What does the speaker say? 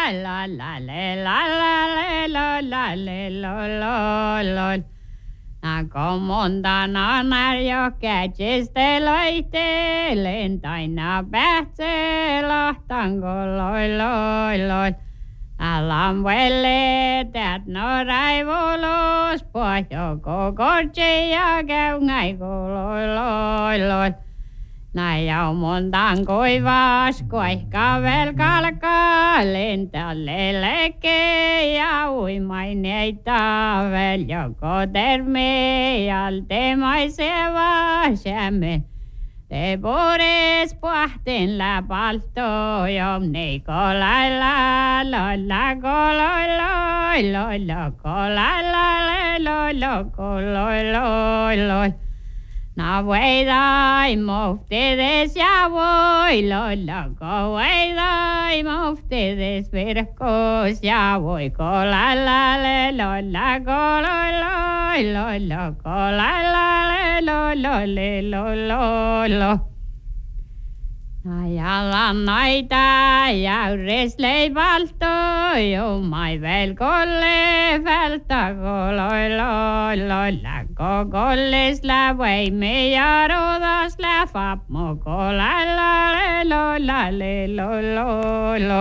la la le la la le lo la le lo. Nako montana narjo kätsisteleitelen, taina pähtsee lahtanko loi. Alam velle teat no raivolos, pohjoko kortsi ja käy ngaiko loi. Näjau montan koivas, koihka velkalkaa, lentälle leke ja uimaineita vel, joko termejal temaiseva sämme. Te pores puhten läpalto, jom neiko lailla, loilla koloi. Na veidai moftedes ja voi lollako veidai moftedes verkos ja voi kolalalle lollako lollako lollo. Najalla naita ja resleivalto, jo mai velkolle vältako lollako kolles lävei me ja rodas läfap mo kolalalle lollalle lollo.